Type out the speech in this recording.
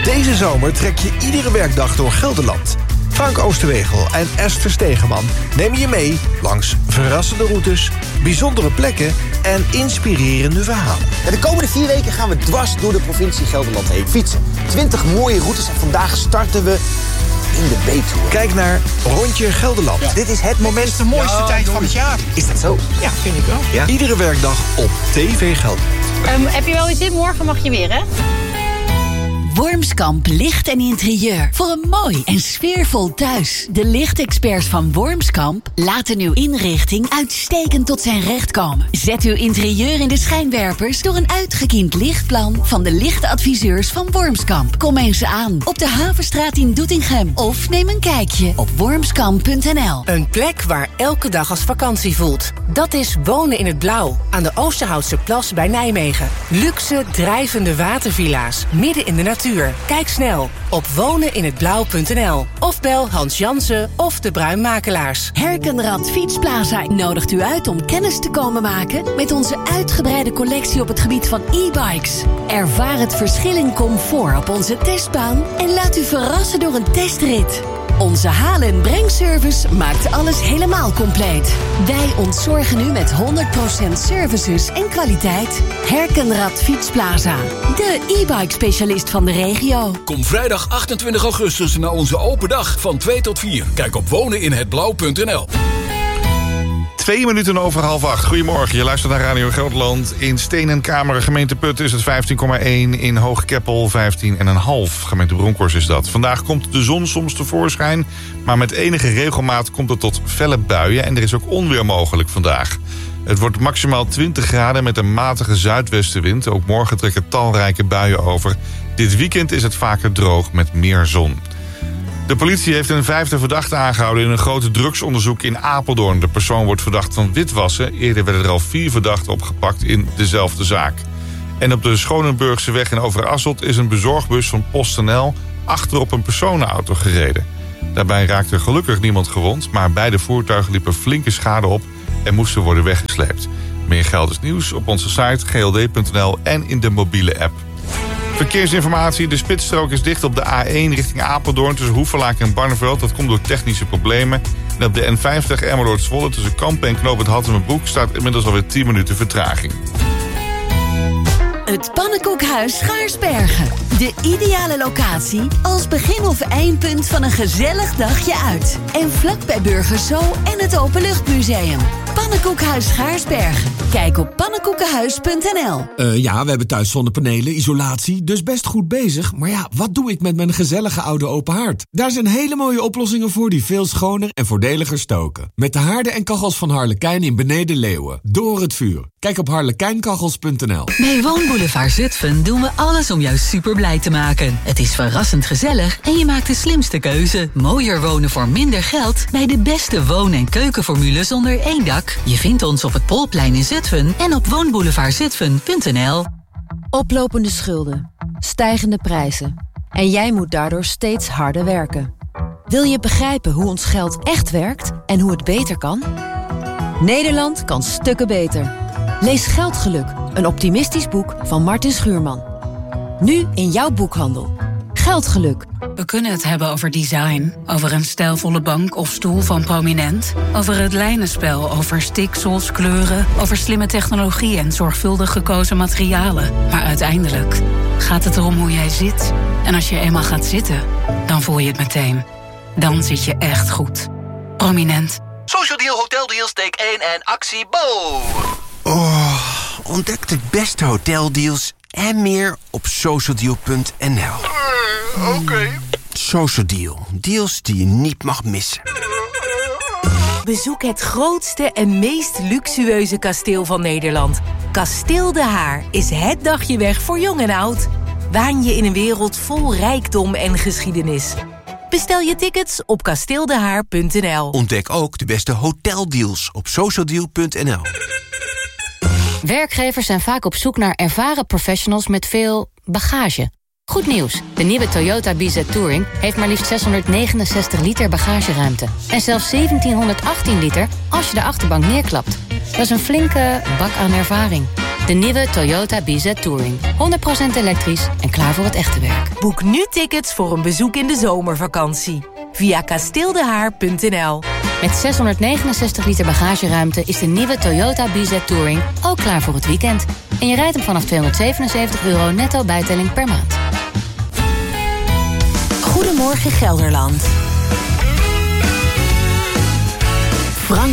Deze zomer trek je iedere werkdag door Gelderland. Frank Oosterwegel en Esther Stegeman nemen je mee langs verrassende routes, bijzondere plekken en inspirerende verhalen. En de komende 4 weken gaan we dwars door de provincie Gelderland heen fietsen. 20 mooie routes en vandaag starten we in de Betuwe. Kijk naar Rondje Gelderland. Ja. Dit is het moment. Het is de mooiste tijd van het jaar. Is dat zo? Ja, vind ik wel. Ja. Iedere werkdag op TV Gelderland. Heb je wel iets in? Morgen mag je weer, hè? Wormskamp Licht en Interieur. Voor een mooi en sfeervol thuis. De lichtexperts van Wormskamp laten uw inrichting uitstekend tot zijn recht komen. Zet uw interieur in de schijnwerpers door een uitgekiend lichtplan van de lichtadviseurs van Wormskamp. Kom eens aan op de Havenstraat in Doetinchem of neem een kijkje op wormskamp.nl. Een plek waar elke dag als vakantie voelt. Dat is Wonen in het Blauw aan de Oosterhoutse Plas bij Nijmegen. Luxe, drijvende watervilla's midden in de natuur. Kijk snel op woneninhetblauw.nl of bel Hans Jansen of de Bruinmakelaars. Herkenrad Fietsplaza nodigt u uit om kennis te komen maken met onze uitgebreide collectie op het gebied van e-bikes. Ervaar het verschil in comfort op onze testbaan en laat u verrassen door een testrit. Onze haal- en brengservice maakt alles helemaal compleet. Wij ontzorgen u met 100% services en kwaliteit. Herkenrad Fietsplaza, de e-bike specialist van de regio. Kom vrijdag 28 augustus naar onze open dag van 2 tot 4. Kijk op woneninhetblauw.nl. 2 minuten over 7:30. Goedemorgen, je luistert naar Radio Gelderland. In Steen en Kameren, gemeente Putten, is het 15,1. In Hoogkeppel 15,5. Gemeente Bronkhorst is dat. Vandaag komt de zon soms tevoorschijn, maar met enige regelmaat komt het tot felle buien. En er is ook onweer mogelijk vandaag. Het wordt maximaal 20 graden met een matige zuidwestenwind. Ook morgen trekken talrijke buien over. Dit weekend is het vaker droog met meer zon. De politie heeft een 5e verdachte aangehouden in een grote drugsonderzoek in Apeldoorn. De persoon wordt verdacht van witwassen. Eerder werden er al 4 verdachten opgepakt in dezelfde zaak. En op de Schonenburgse weg in Overasselt is een bezorgbus van PostNL achterop een personenauto gereden. Daarbij raakte gelukkig niemand gewond, maar beide voertuigen liepen flinke schade op en moesten worden weggesleept. Meer Gelders nieuws op onze site gld.nl en in de mobiele app. Verkeersinformatie, de spitsstrook is dicht op de A1 richting Apeldoorn tussen Hoevelaak en Barneveld. Dat komt door technische problemen. En op de N50 Emmeloord-Zwolle tussen Kampen en Knoop het Hattemerbroek staat inmiddels alweer 10 minuten vertraging. Het Pannenkoekhuis Schaarsbergen. De ideale locatie als begin- of eindpunt van een gezellig dagje uit. En vlak bij Burgers Zoo en het Openluchtmuseum. Pannenkoekhuis Schaarsbergen. Kijk op pannenkoekenhuis.nl. Ja, we hebben thuis zonnepanelen, isolatie, dus best goed bezig. Maar ja, wat doe ik met mijn gezellige oude open haard? Daar zijn hele mooie oplossingen voor die veel schoner en voordeliger stoken. Met de haarden en kachels van Harlekijn in Beneden Leeuwen. Door het vuur. Kijk op harlekijnkachels.nl. Bij Woonboulevard Zutphen doen we alles om jou super blij te maken. Het is verrassend gezellig en je maakt de slimste keuze. Mooier wonen voor minder geld bij de beste woon- en keukenformule zonder één dak. Je vindt ons op het Polplein in Zutphen en op woonboulevardzutphen.nl. Oplopende schulden, stijgende prijzen. En jij moet daardoor steeds harder werken. Wil je begrijpen hoe ons geld echt werkt en hoe het beter kan? Nederland kan stukken beter. Lees Geldgeluk, een optimistisch boek van Martin Schuurman. Nu in jouw boekhandel. Geldgeluk. We kunnen het hebben over design, over een stijlvolle bank of stoel van Prominent, over het lijnenspel, over stiksels, kleuren, over slimme technologie en zorgvuldig gekozen materialen. Maar uiteindelijk gaat het erom hoe jij zit. En als je eenmaal gaat zitten, dan voel je het meteen. Dan zit je echt goed. Prominent. Social Deal, Hotel Deals, take 1 en actie Bo! Oh, ontdek de beste hoteldeals en meer op socialdeal.nl. Oké. Social Deal. Deals die je niet mag missen. Bezoek het grootste en meest luxueuze kasteel van Nederland. Kasteel De Haar is het dagje weg voor jong en oud. Waan je in een wereld vol rijkdom en geschiedenis. Bestel je tickets op kasteeldehaar.nl. Ontdek ook de beste hoteldeals op socialdeal.nl. Werkgevers zijn vaak op zoek naar ervaren professionals met veel bagage. Goed nieuws, de nieuwe Toyota BZ Touring heeft maar liefst 669 liter bagageruimte. En zelfs 1718 liter als je de achterbank neerklapt. Dat is een flinke bak aan ervaring. De nieuwe Toyota BZ Touring. 100% elektrisch en klaar voor het echte werk. Boek nu tickets voor een bezoek in de zomervakantie. Via kasteeldehaar.nl. Met 669 liter bagageruimte is de nieuwe Toyota BZ Touring ook klaar voor het weekend. En je rijdt hem vanaf €277 netto bijtelling per maand. Goedemorgen Gelderland.